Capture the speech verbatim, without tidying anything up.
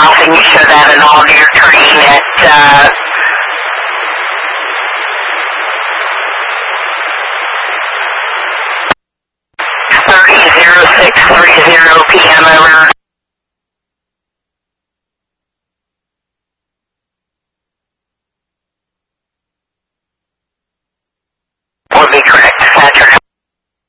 Often you show that in all of your training at uh,